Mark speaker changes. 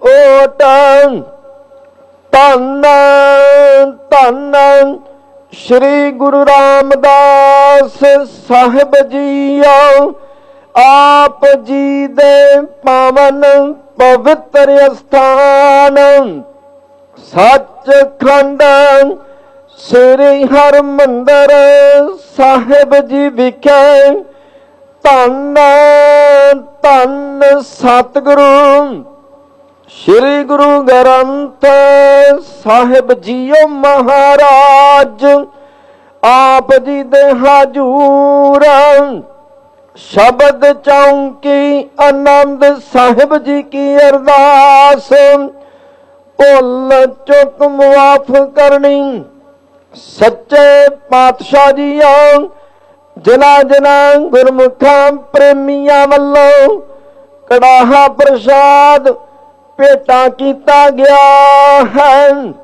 Speaker 1: ਓਟ। ਧੰਨ ਧੰਨ ਸ਼੍ਰੀ ਗੁਰੂ ਰਾਮਦਾਸ ਸਾਹਿਬ ਜੀਓ। ਆਪ ਜੀ ਦੇ ਪਾਵਨ ਪਵਿੱਤਰ ਅਸਥਾਨ ਸੱਚਖੰਡ ਸ੍ਰੀ ਹਰਿਮੰਦਰ ਸਾਹਿਬ ਜੀ ਵਿਖੇ ਧੰਨ ਧੰਨ ਸਤਿਗੁਰੂ ਸ਼੍ਰੀ ਗੁਰੂ ਗ੍ਰੰਥ ਸਾਹਿਬ ਜੀਓ ਮਹਾਰਾਜ ਆਪ ਜੀ ਦੇ ਹਜੂਰ ਸ਼ਬਦ ਚੌਂਕੀ ਆਨੰਦ ਸਾਹਿਬ ਜੀ ਕੀ ਅਰਦਾਸ। ਭੁੱਲ ਚੁੱਕ ਮੁਆਫ ਕਰਨੀ ਸੱਚੇ ਪਾਤਸ਼ਾਹ ਜੀਓ। ਜਿਨ੍ਹਾਂ ਜਿਨ੍ਹਾਂ ਗੁਰਮੁਖਾਂ ਪ੍ਰੇਮੀਆਂ ਵੱਲੋਂ ਕੜਾਹਾ ਪ੍ਰਸ਼ਾਦ ਭੇਟਾ ਕੀਤਾ ਗਿਆ ਹੈ